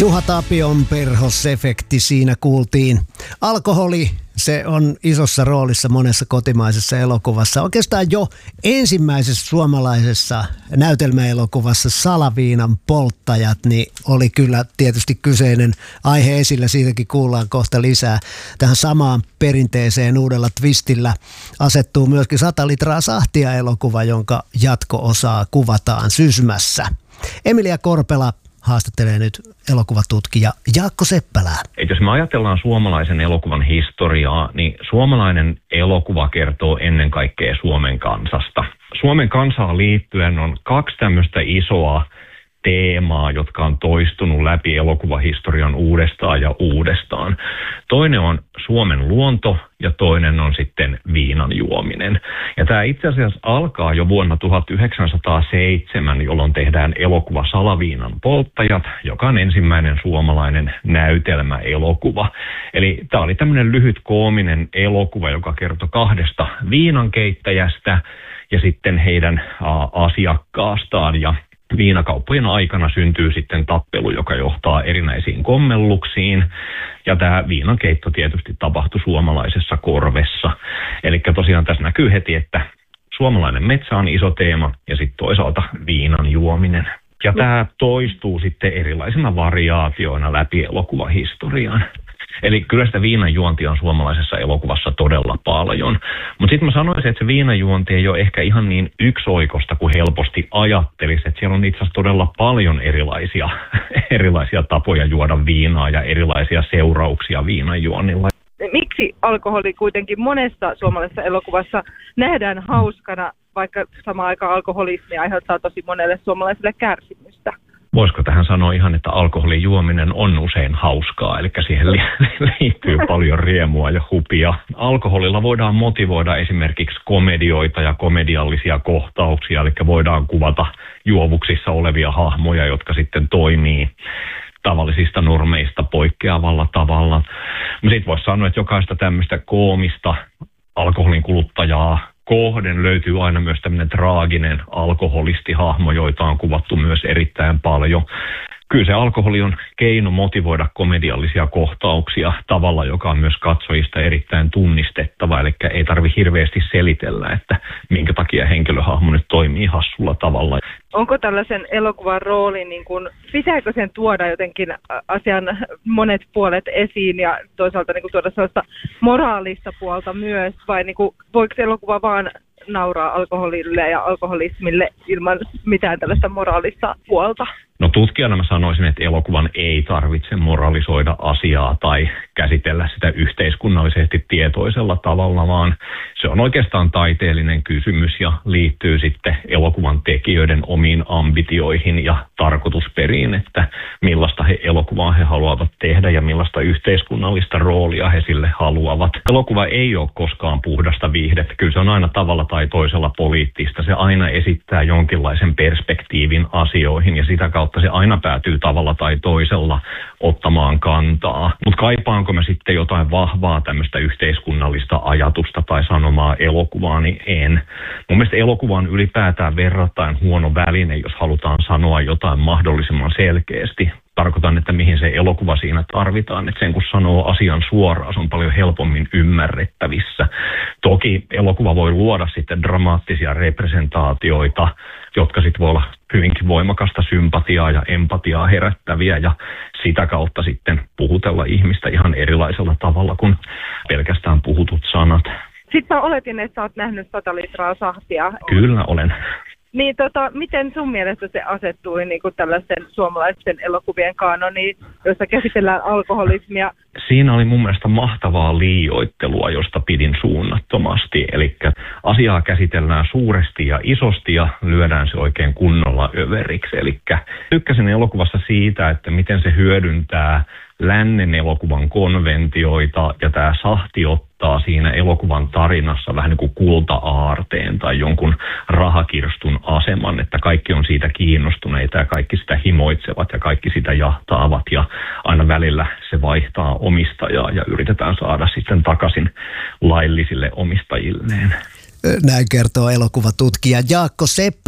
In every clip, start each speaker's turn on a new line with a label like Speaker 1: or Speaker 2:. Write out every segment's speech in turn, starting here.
Speaker 1: Juha Tapion perhosefekti siinä kuultiin. Alkoholi, se on isossa roolissa monessa kotimaisessa elokuvassa. Oikeastaan jo ensimmäisessä suomalaisessa näytelmäelokuvassa Salaviinan polttajat, niin oli kyllä tietysti kyseinen aihe esillä. Siitäkin kuullaan kohta lisää. Tähän samaan perinteeseen uudella twistillä asettuu myöskin 100 litraa sahtia elokuva, jonka jatko-osaa kuvataan Sysmässä. Emilia Korpela haastattelee nyt elokuvatutkija Jaakko Seppälää.
Speaker 2: Jos me ajatellaan suomalaisen elokuvan historiaa, niin suomalainen elokuva kertoo ennen kaikkea Suomen kansasta. Suomen kansaan liittyen on 2 tämmöistä isoa teemaa, jotka on toistunut läpi elokuvahistorian uudestaan ja uudestaan. Toinen on Suomen luonto ja toinen on sitten viinan juominen. Ja tämä itse asiassa alkaa jo vuonna 1907, jolloin tehdään elokuva Salaviinan polttajat, joka on ensimmäinen suomalainen näytelmäelokuva. Eli tämä oli tämmöinen lyhyt koominen elokuva, joka kertoi 2 viinankeittäjästä ja sitten heidän asiakkaastaan. Ja viinakauppojen aikana syntyy sitten tappelu, joka johtaa erinäisiin kommelluksiin. Ja tämä viinankeitto tietysti tapahtui suomalaisessa korvessa. Eli tosiaan tässä näkyy heti, että suomalainen metsä on iso teema ja sitten toisaalta viinan juominen. Ja tämä toistuu sitten erilaisina variaatioina läpi elokuvahistoriaan. Eli kyllä sitä viinanjuontia on suomalaisessa elokuvassa todella paljon. Mutta sitten mä sanoisin, että se viinanjuonti ei ole ehkä ihan niin yksioikosta kuin helposti ajattelisi. Että siellä on itse asiassa todella paljon erilaisia tapoja juoda viinaa ja erilaisia seurauksia viinanjuonnilla.
Speaker 3: Miksi alkoholi kuitenkin monessa suomalaisessa elokuvassa nähdään hauskana, vaikka samaan aikaan alkoholismi aiheuttaa tosi monelle suomalaiselle kärsimystä?
Speaker 2: Voisiko tähän sanoa ihan, että alkoholin juominen on usein hauskaa, eli siihen liittyy paljon riemua ja hupia. Alkoholilla voidaan motivoida esimerkiksi komedioita ja komediallisia kohtauksia, eli voidaan kuvata juovuksissa olevia hahmoja, jotka sitten toimii tavallisista normeista poikkeavalla tavalla. Sitten voisi sanoa, että jokaista tämmöistä koomista alkoholin kuluttajaa kohden löytyy aina myös tämmöinen traaginen alkoholistihahmo, joita on kuvattu myös erittäin paljon. Kyllä se alkoholi on keino motivoida komediallisia kohtauksia tavalla, joka on myös katsojista erittäin tunnistettava. Eli ei tarvitse hirveästi selitellä, että minkä takia henkilöhahmo nyt toimii hassulla tavalla.
Speaker 3: Onko tällaisen elokuvan rooli, pitääkö sen tuoda jotenkin asian monet puolet esiin ja toisaalta tuoda sellaista moraalista puolta myös, vai voiko elokuva vaan nauraa alkoholille ja alkoholismille ilman mitään tällaista moraalista puolta?
Speaker 2: No tutkijana mä sanoisin, että elokuvan ei tarvitse moralisoida asiaa tai käsitellä sitä yhteiskunnallisesti tietoisella tavalla, vaan se on oikeastaan taiteellinen kysymys ja liittyy sitten elokuvan tekijöiden omiin ambitioihin ja tarkoitusperiin, että millaista elokuvaa he haluavat tehdä ja millaista yhteiskunnallista roolia he sille haluavat. Elokuva ei ole koskaan puhdasta viihdettä, kyllä se on aina tavalla tai toisella poliittista. Se aina esittää jonkinlaisen perspektiivin asioihin ja sitä kautta se aina päätyy tavalla tai toisella ottamaan kantaa. Mutta kaipaanko mä sitten jotain vahvaa tämmöistä yhteiskunnallista ajatusta tai sanomaa elokuvaa, niin en. Mun mielestä elokuva on ylipäätään verrattain huono väline, jos halutaan sanoa jotain mahdollisimman selkeästi. Tarkoitan, että mihin se elokuva siinä tarvitaan. Että sen kun sanoo asian suoraan, se on paljon helpommin ymmärrettävissä. Toki elokuva voi luoda sitten dramaattisia representaatioita, jotka sitten voi olla hyvinkin voimakasta sympatiaa ja empatiaa herättäviä ja sitä kautta sitten puhutella ihmistä ihan erilaisella tavalla kuin pelkästään puhutut sanat.
Speaker 3: Sitten mä oletin, että sä oot nähnyt 100 litraa sahtia.
Speaker 2: Kyllä olen.
Speaker 3: Niin miten sun mielestä se asettui tällaisten suomalaisten elokuvien kanoniin, jossa käsitellään alkoholismia?
Speaker 2: Siinä oli mun mielestä mahtavaa liioittelua, josta pidin suunnattomasti. Eli asiaa käsitellään suuresti ja isosti ja lyödään se oikein kunnolla överiksi. Eli tykkäsin elokuvassa siitä, että miten se hyödyntää lännen elokuvan konventioita ja tämä sahti ottaa siinä elokuvan tarinassa vähän niin kuin kulta-aarteen tai jonkun rahakirstun aseman, että kaikki on siitä kiinnostuneita ja kaikki sitä himoitsevat ja kaikki sitä jahtaavat ja aina välillä se vaihtaa omistajaa ja yritetään saada sitten takaisin laillisille omistajilleen.
Speaker 1: Näin kertoo elokuvatutkija Jaakko Seppälä.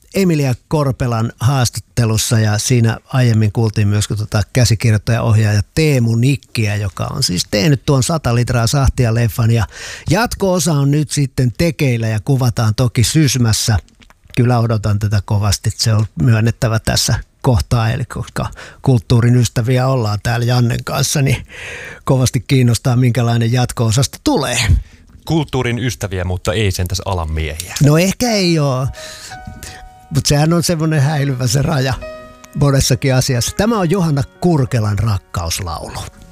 Speaker 1: Emilia Korpelan haastattelussa ja siinä aiemmin kuultiin myös käsikirjoittaja-ohjaaja Teemu Nikkiä, joka on siis tehnyt tuon 100 litraa sahtia -leffan ja jatko-osa on nyt sitten tekeillä ja kuvataan toki Sysmässä. Kyllä odotan tätä kovasti, se on myönnettävä tässä kohtaa, eli koska kulttuurin ystäviä ollaan täällä Jannen kanssa, niin kovasti kiinnostaa minkälainen jatko-osasta tulee.
Speaker 4: Kulttuurin ystäviä, mutta ei sentäs alan miehiä.
Speaker 1: No ehkä ei ole, mutta sehän on semmoinen häilyvä se raja monessakin asiassa. Tämä on Johanna Kurkelan rakkauslaulu.